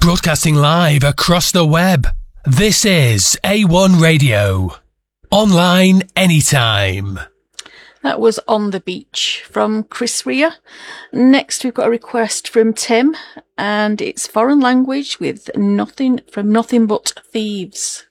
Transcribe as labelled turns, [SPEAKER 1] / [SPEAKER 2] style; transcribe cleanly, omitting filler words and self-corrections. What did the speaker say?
[SPEAKER 1] Broadcasting live across the web. This is A1 Radio. Online anytime.
[SPEAKER 2] That was On the Beach from Chris Rea. Next, we've got a request from Tim, and it's Foreign Language with Nothing from Nothing But Thieves.